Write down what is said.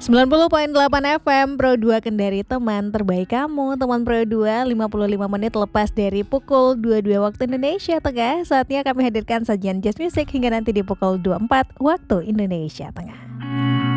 90,8 FM Pro 2 Kendari, teman terbaik kamu. Teman Pro 2, 55 menit lepas dari pukul 22 waktu Indonesia Tengah. Saatnya kami hadirkan sajian jazz music hingga nanti di pukul 24 waktu Indonesia Tengah.